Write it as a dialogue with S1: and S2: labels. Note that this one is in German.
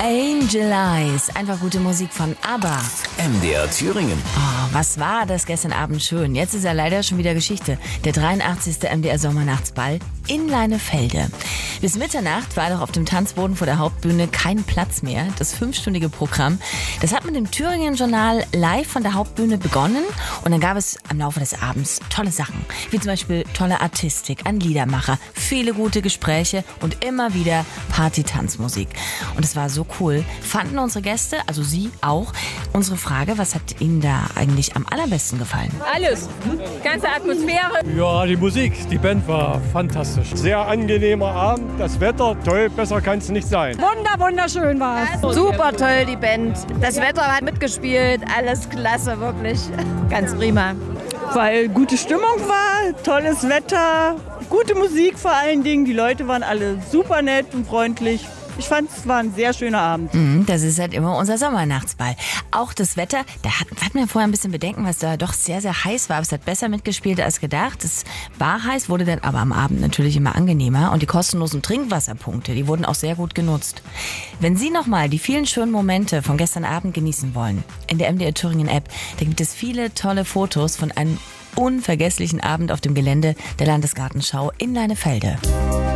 S1: Angel Eyes, einfach gute Musik von ABBA.
S2: MDR Thüringen.
S1: Oh, was war das gestern Abend schön. Jetzt ist ja leider schon wieder Geschichte. Der 83. MDR Sommernachtsball in Leinefelde. Bis Mitternacht war doch auf dem Tanzboden vor der Hauptbühne kein Platz mehr. Das 5-stündige Programm, das hat mit dem Thüringen-Journal live von der Hauptbühne begonnen. Und dann gab es am Laufe des Abends tolle Sachen. Wie zum Beispiel tolle Artistik, ein Liedermacher, viele gute Gespräche und immer wieder Party-Tanzmusik. Und es war so cool. Fanden unsere Gäste, also Sie auch, unsere Frage, was hat Ihnen da eigentlich am allerbesten gefallen?
S3: Alles. Ganze Atmosphäre.
S4: Ja, die Musik, die Band war fantastisch. Sehr angenehmer Abend, das Wetter toll, besser kann es nicht sein.
S3: Wunderschön war es.
S5: Super toll, die Band. Das Wetter hat mitgespielt, alles klasse, wirklich. Ganz prima.
S6: Weil gute Stimmung war, tolles Wetter, gute Musik vor allen Dingen. Die Leute waren alle super nett und freundlich. Ich fand, es war ein sehr schöner Abend.
S1: Das ist halt immer unser Sommernachtsball. Auch das Wetter, da hat man vorher ein bisschen Bedenken, weil es da doch sehr, sehr heiß war. Aber es hat besser mitgespielt als gedacht. Es war heiß, wurde dann aber am Abend natürlich immer angenehmer. Und die kostenlosen Trinkwasserpunkte, die wurden auch sehr gut genutzt. Wenn Sie nochmal die vielen schönen Momente von gestern Abend genießen wollen, in der MDR Thüringen App, da gibt es viele tolle Fotos von einem unvergesslichen Abend auf dem Gelände der Landesgartenschau in Leinefelde.